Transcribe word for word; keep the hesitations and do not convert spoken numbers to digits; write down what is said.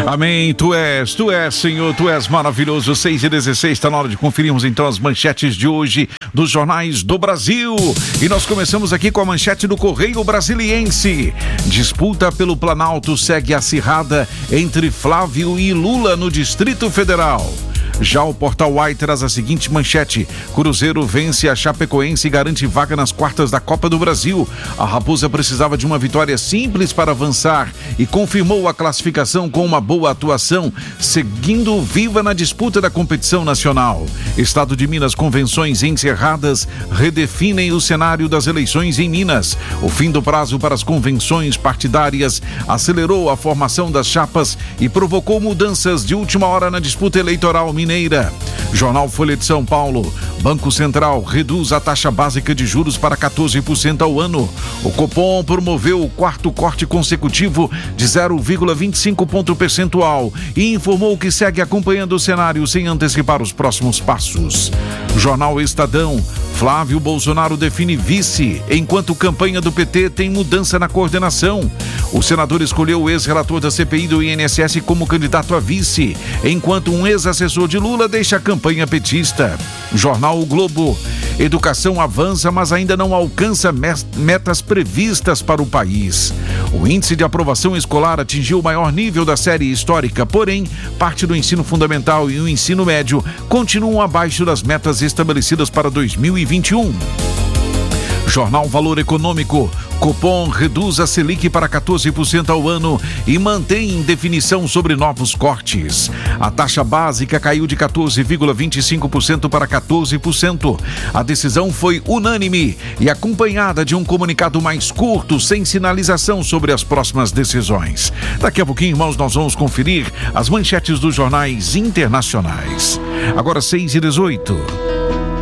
Amém. Tu és, tu és, Senhor, tu és maravilhoso. seis e dezesseis, está na hora de conferirmos então as manchetes de hoje dos jornais do Brasil. E nós começamos aqui com a manchete do Correio Brasiliense. Disputa pelo Planalto segue acirrada entre Flávio e Lula no Distrito Federal. Já o Portal Uai traz a seguinte manchete: Cruzeiro vence a Chapecoense e garante vaga nas quartas da Copa do Brasil. A Raposa precisava de uma vitória simples para avançar e confirmou a classificação com uma boa atuação, seguindo viva na disputa da competição nacional. Estado de Minas, convenções encerradas redefinem o cenário das eleições em Minas. O fim do prazo para as convenções partidárias acelerou a formação das chapas e provocou mudanças de última hora na disputa eleitoral mineira. Jornal Folha de São Paulo. Banco Central reduz a taxa básica de juros para quatorze por cento ao ano. O Copom promoveu o quarto corte consecutivo de zero vírgula vinte e cinco ponto percentual e informou que segue acompanhando o cenário sem antecipar os próximos passos. Jornal Estadão. Flávio Bolsonaro define vice, enquanto campanha do P T tem mudança na coordenação. O senador escolheu o ex-relator da C P I do I N S S como candidato a vice, enquanto um ex-assessor de Lula deixa a campanha petista. Jornal O Globo. Educação avança, mas ainda não alcança metas previstas para o país. O índice de aprovação escolar atingiu o maior nível da série histórica, porém, parte do ensino fundamental e o ensino médio continuam abaixo das metas estabelecidas para dois mil e vinte e um. Jornal Valor Econômico. Copom reduz a Selic para quatorze por cento ao ano e mantém indefinição sobre novos cortes. A taxa básica caiu de quatorze vírgula vinte e cinco por cento para quatorze por cento. A decisão foi unânime e acompanhada de um comunicado mais curto, sem sinalização sobre as próximas decisões. Daqui a pouquinho, irmãos, nós vamos conferir as manchetes dos jornais internacionais. Agora seis e dezoito.